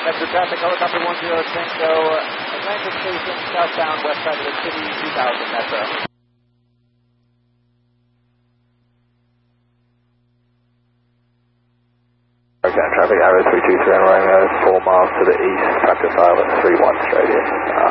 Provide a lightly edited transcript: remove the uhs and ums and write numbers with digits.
Metro traffic, helicopter 10 Tango, Atlantic Station, southbound, west side of the city, 2000 Metro. Okay, traffic, Arrow 323 on Romeo, 4 miles to the east, practice island 31 straight in.